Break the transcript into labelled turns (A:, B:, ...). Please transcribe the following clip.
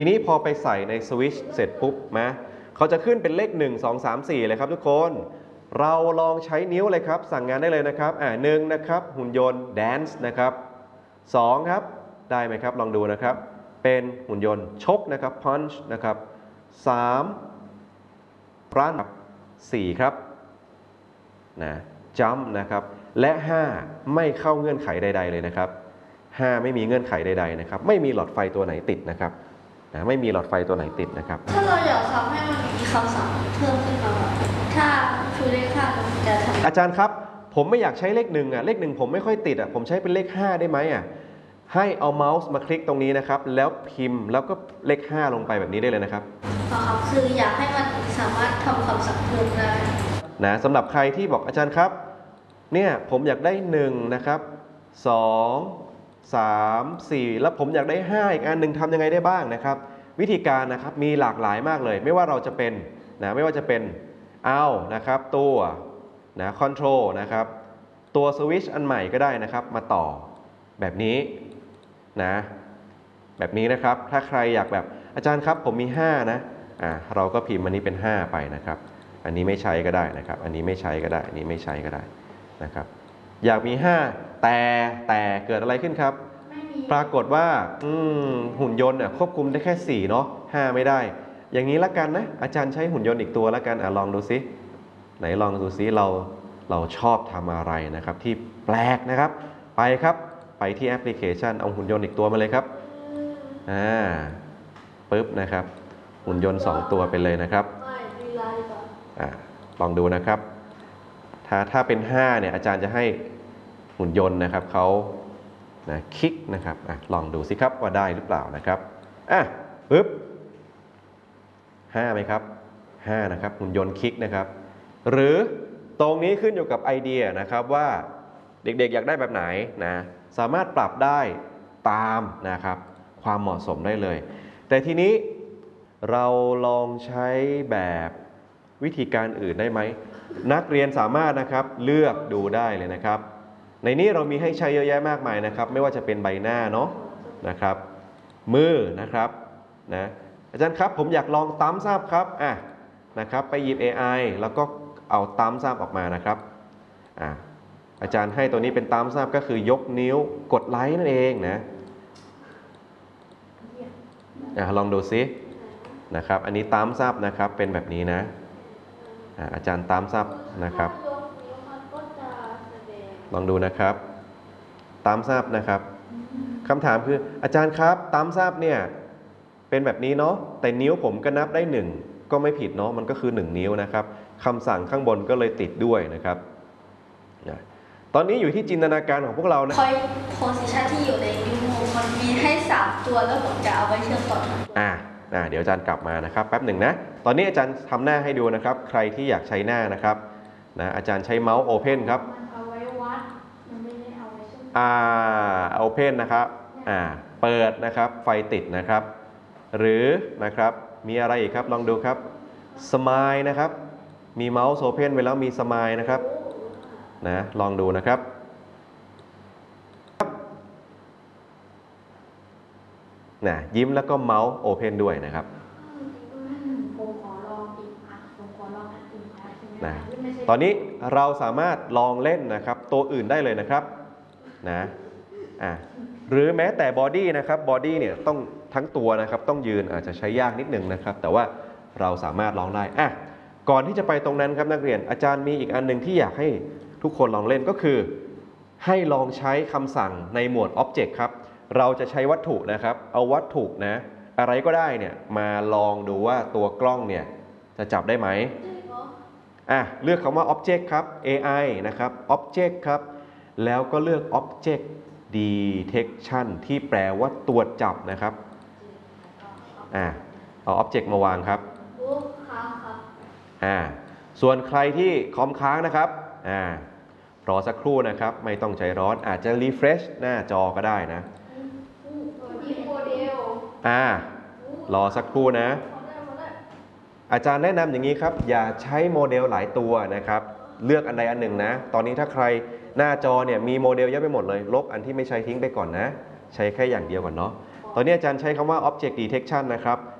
A: ทีนี้พอไปใส่ในสวิตช์เสร็จปุ๊บนะเขาจะขึ้นเป็นเลข1 2 3 4เลยครับทุกคนเราลองใช้นิ้วเลยครับสั่งงานได้เลยนะครับ1นะครับหุ่นยนต์ dance นะครับ2ครับได้ไหมครับลองดูนะครับเป็นหุ่นยนต์ชกนะครับ punch นะครับ3 run 4ครับนะจัมป์นะครับและ5ไม่เข้าเงื่อนไขใดๆเลยนะครับ5ไม่มีเงื่อนไขใดๆนะครับไม่มีหลอดไฟตัวไหนติดนะครับไม่มีหลอดไฟตัวไหนติดนะครับ
B: ถ้าเราอยากทำให้มันมีคำสั่งเพิ่มขึ้นมาถ้าคือเลข5เราจะทำ
A: อาจารย์ครับผมไม่อยากใช้เลข1เลข1ผมไม่ค่อยติดผมใช้เป็นเลข5ได้ไหมให้เอาเมาส์มาคลิกตรงนี้นะครับแล้วพิมพ์แล้วก็เลข5ลงไปแบบนี้ได้เลยนะครับ
B: คืออยากให้มันสามารถทำคำสั่งเพิ่มได้
A: นะสำหรับใครที่บอกอาจารย์ครับเนี่ยผมอยากได้1นะครับ2 3 4แล้วผมอยากได้5อีกอันหนึ่งทำยังไงได้บ้างนะครับวิธีการนะครับมีหลากหลายมากเลยไม่ว่าเราจะเป็นไม่ว่าจะเป็นเอานะครับตัวคอนโทรลนะครับตัวสวิตช์อันใหม่ก็ได้นะครับมาต่อแบบนี้แบบนี้นะครับถ้าใครอยากแบบอาจารย์ครับผมมี5นะเราก็พิมพ์อันนี้เป็น5ไปนะครับอันนี้ไม่ใช้ก็ได้นะครับอันนี้ไม่ใช้ก็ได้อันนี้ไม่ใช้ก็ได้นะครับอยากมี5แต่เกิดอะไรขึ้นครับปรากฏว่าหุ่นยนต์ควบคุมได้แค่4เนาะ5ไม่ได้อย่างนี้ละกันนะอาจารย์ใช้หุ่นยนต์อีกตัวละกันลองดูซิไหนลองดูซิเราชอบทำอะไรนะครับที่แปลกนะครับไปครับไปที่แอปพลิเคชันเอาหุ่นยนต์อีกตัวมาเลยครับปึ๊บนะครับหุ่นยนต์2ตัวไปเลยนะครับลองดูนะครับถ้าเป็น5เนี่ยอาจารย์จะให้หุ่นยนต์นะครับเขาคลิกนะครับลองดูสิครับว่าได้หรือเปล่านะครับปึ๊บ5ไหมครับ5นะครับหุ่นยนต์คลิกนะครับหรือตรงนี้ขึ้นอยู่กับไอเดียนะครับว่าเด็กๆอยากได้แบบไหนสามารถปรับได้ตามนะครับความเหมาะสมได้เลยแต่ทีนี้เราลองใช้แบบวิธีการอื่นได้ไหมนักเรียนสามารถนะครับเลือกดูได้เลยนะครับในนี้เรามีให้ใช้เยอะแยะมากมายนะครับไม่ว่าจะเป็นใบหน้าเนาะนะครับมือนะครับอาจารย์ครับผมอยากลองตั้มซับครับนะครับไปหยิบ AI แล้วก็เอาตั้มซับออกมานะครับอาจารย์ให้ตัวนี้เป็นตั้มซับก็คือยกนิ้วกดไลค์นั่นเองลองดูซินะครับอันนี้ตั้มซับนะครับเป็นแบบนี้นะอาจารย์ตั้มซับนะครับลองดูนะครับตั้มซับนะครับคำถามคืออาจารย์ครับตั้มซับเนี่ยเป็นแบบนี้เนาะแต่นิ้วผมก็นับได้1ก็ไม่ผิดเนาะมันก็คือ1นิ้วนะครับคำสั่งข้างบนก็เลยติดด้วยนะครับตอนนี้อยู่ที่จินตนาการของพวกเรานะ
B: คอยโพสิชันที่อยู่ในนิ้วมือมันมีให้3ตัวแล้วผมจะเอาไว้เชื่อมต่อ
A: เดี๋ยวอาจารย์กลับมานะครับแป๊บหนึ่งนะตอนนี้อาจารย์ทำหน้าให้ดูนะครับใครที่อยากใช้หน้านะครับอาจารย์ใช้เมาส์ Open ครับ
B: เอาไว้วัดมันไม่ได้เอาไว้เชื่อม
A: Open นะครับเปิดนะครับไฟติดนะครับหรือนะครับมีอะไรอีกครับลองดูครับ Smile นะครับมีเมาส์ Open ไว้แล้วมี Smile นะครับลองดูนะครับยิ้มแล้วก็เมาส์ Open ด้วยนะครับตอนนี้เราสามารถลองเล่นนะครับตัวอื่นได้เลยนะครับหรือแม้แต่บอดี้นะครับบอดี้เนี่ยต้องทั้งตัวนะครับต้องยืนอาจจะใช้ยากนิดนึงนะครับแต่ว่าเราสามารถลองได้ก่อนที่จะไปตรงนั้นครับนักเรียนอาจารย์มีอีกอันหนึ่งที่อยากให้ทุกคนลองเล่นก็คือให้ลองใช้คำสั่งในหมวด Object ครับเราจะใช้วัตถุนะครับเอาวัตถุอะไรก็ได้เนี่ยมาลองดูว่าตัวกล้องเนี่ยจะจับได้ไหมเลือกคำว่า Object ครับ AI นะครับ Object ครับแล้วก็เลือก Object Detection ที่แปลว่าตรวจจับนะครับเอา Object มาวางครับส่วนใครที่คอมค้างนะครับรอสักครู่นะครับไม่ต้องใจร้อนอาจจะ refresh หน้าจอก็ได้นะรอสักครู่นะอาจารย์แนะนำอย่างนี้ครับอย่าใช้โมเดลหลายตัวนะครับเลือกอันใดอันหนึ่งนะตอนนี้ถ้าใครหน้าจอเนี่ยมีโมเดลเยอะไปหมดเลยลบอันที่ไม่ใช้ทิ้งไปก่อนนะใช้แค่อย่างเดียวก่อนเนาะตอนนี้อาจารย์ใช้คำว่า object detection นะครับ